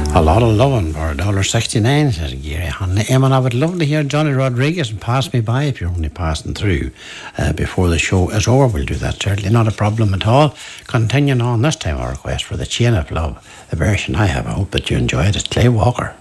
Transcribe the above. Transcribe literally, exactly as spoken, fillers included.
A lot of loving for a dollar sixty-nine, says Gary Hanley. Eamon, I would love to hear Johnny Rodriguez and Pass Me By if you're only passing through uh, before the show is over. We'll do that, certainly not a problem at all. Continuing on this time, our request for the Chain of Love, the version I have. I hope that you enjoyed it. Clay Walker.